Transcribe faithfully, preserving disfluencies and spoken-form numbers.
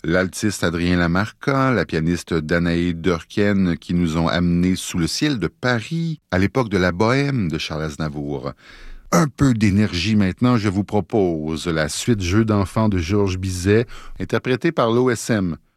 l'altiste Adrien Lamarca, la pianiste Danae Durken qui nous ont amenés sous le ciel de Paris à l'époque de la bohème de Charles Aznavour. Un peu d'énergie maintenant, je vous propose la suite Jeux d'enfants de Georges Bizet, interprétée par l'O S M.